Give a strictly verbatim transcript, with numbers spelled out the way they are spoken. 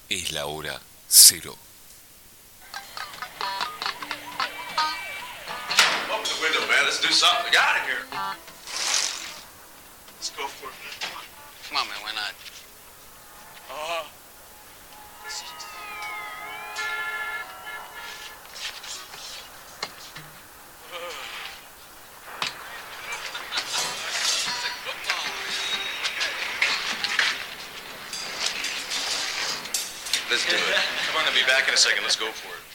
Es la hora cero. Open the window, man. Let's do something. Get out of here. Let's go for it. Come on, man. Why not? Uh-huh. Let's do it. Come on, I'll be back in a second. Let's go for it.